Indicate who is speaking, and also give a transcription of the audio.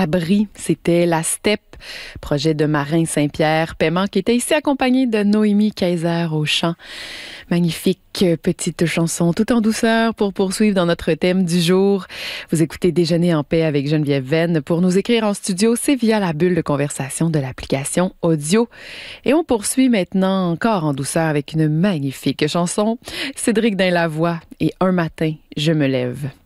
Speaker 1: Abri. C'était La Steppe, projet de Marin Saint-Pierre Paiement, qui était ici accompagné de Noémie Kaiser au chant. Magnifique petite chanson, tout en douceur pour poursuivre dans notre thème du jour. Vous écoutez Déjeuner en paix avec Geneviève Venn. Pour nous écrire en studio, c'est via la bulle de conversation de l'application audio. Et on poursuit maintenant encore en douceur avec une magnifique chanson. Cédric Dain Lavoie et Un matin, je me lève.